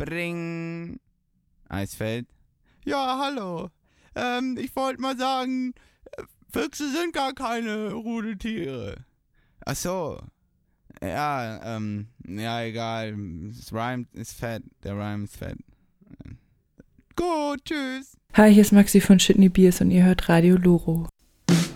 Ring. Eisfeld. Ja, hallo. Ich wollte mal sagen, Füchse sind gar keine Rudeltiere. Ach so. Ja, ja, egal. Das Rhyme ist fett. Der Rhyme ist fett. Gut, tschüss. Hi, hier ist Maxi von Shitney Beers und ihr hört Radio Loro.